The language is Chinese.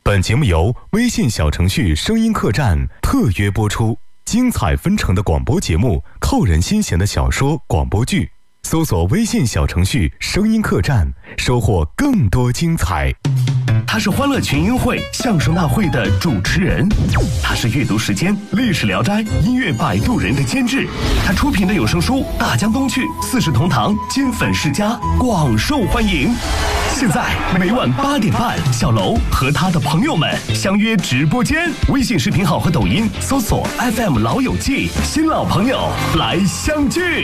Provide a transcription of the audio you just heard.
本节目由微信小程序声音客栈特约播出，精彩纷呈的广播节目，扣人心弦的小说广播剧，搜索微信小程序声音客栈，收获更多精彩。 他是欢乐群英会相声大会的主持人，他是阅读时间历史聊斋音乐摆渡人的监制，他出品的有声书大江东去四世同堂金粉世家广受欢迎。现在每晚8点半，小楼和他的朋友们相约直播间，微信视频号和抖音搜索 FM 老友记，新老朋友来相聚。